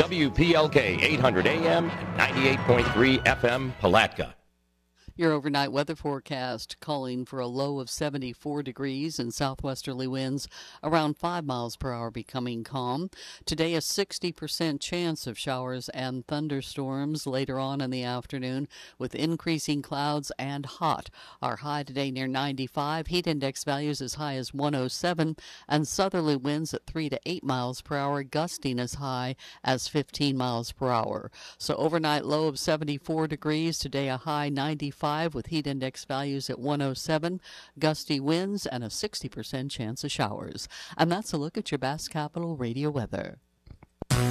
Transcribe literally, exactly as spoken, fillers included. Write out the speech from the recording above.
W P L K eight hundred A M and ninety-eight point three F M Palatka. Your overnight weather forecast calling for a low of seventy-four degrees and southwesterly winds around five miles per hour becoming calm. Today, a sixty percent chance of showers and thunderstorms later on in the afternoon with increasing clouds and hot. Our high today near ninety-five, heat index values as high as one oh seven, and southerly winds at three to eight miles per hour, gusting as high as fifteen miles per hour. So overnight low of seventy-four degrees, today a high ninety-five with heat index values at one oh seven, gusty winds, and a sixty percent chance of showers. And that's a look at your Bass Capital radio weather.